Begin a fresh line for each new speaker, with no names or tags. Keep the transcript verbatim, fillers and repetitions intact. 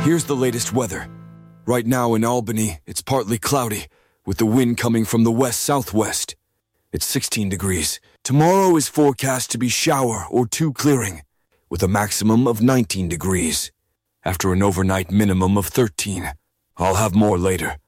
Here's the latest weather. Right now in Albany, it's partly cloudy, with the wind coming from the west-southwest. It's sixteen degrees. Tomorrow is forecast to be shower or two clearing, with a maximum of nineteen degrees. After an overnight minimum of thirteen. I'll have more later.